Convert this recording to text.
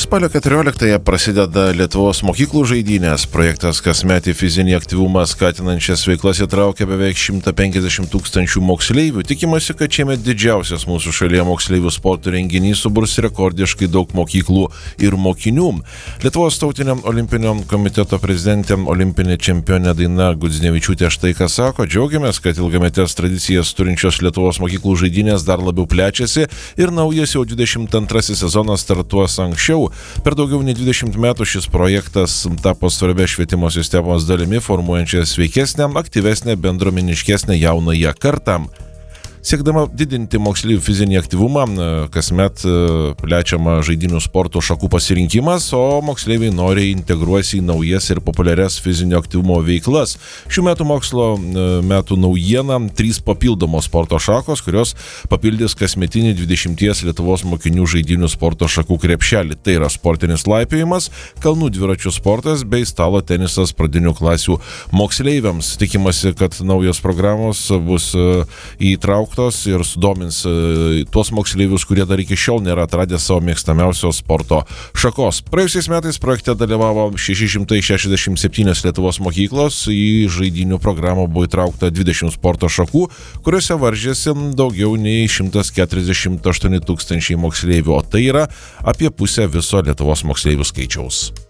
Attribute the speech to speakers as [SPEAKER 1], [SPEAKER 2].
[SPEAKER 1] Spalio 14-ąją prasideda Lietuvos mokyklų žaidynės. Projektas kasmetį fizinį aktyvumą skatinančias veiklas įtraukia beveik 150 000 moksleivių. Tikimasi, kad šiemet didžiausias mūsų šalyje moksleivių sporto renginys suburs rekordiškai daug mokyklų ir mokinių. Lietuvos tautiniam olimpinio komiteto prezidentė, olimpinė čempionė Daina Gudzinevičiūtė štai ką sako: džiaugiamės, kad ilgametės tradicijas turinčios Lietuvos mokyklų žaidynės dar labiau plečiasi ir naujas jau 22 sezonas startuos anksčiau. Per daugiau nei 20 metų šis projektas tapo svarbia švietimo sistemos dalimi, formuojančia sveikesnę, aktyvesnę, bendruomeniškesnę jaunąją kartą. Siekdama didinti moksleivių fizinį aktyvumą, kasmet plečiama žaidynių sporto šakų pasirinkimas, o moksleiviai noriai integruosi į naujas ir populiarias fizinio aktyvumo veiklas. Šių metų mokslo metų naujiena - 3 papildomos sporto šakos, kurios papildys kasmetinį 20 Lietuvos mokinių žaidynių sporto šakų krepšelį. Tai yra sportinis laipiojimas, kalnų dviračių sportas bei stalo tenisas pradinių klasių moksleiviams. Tikimasi, kad naujos programos bus įtrauktos ir sudomins tuos moksleivius, kurie dar iki šiol nėra atradę savo mėgstamiausios sporto šakos. Praėjusiais metais projekte dalyvavo 667 Lietuvos mokyklos, į žaidynių programą buvo įtraukta 20 sporto šakų, kuriuose varžėsi daugiau nei 148 000 moksleivių, o tai yra apie pusę viso Lietuvos moksleivių skaičiaus.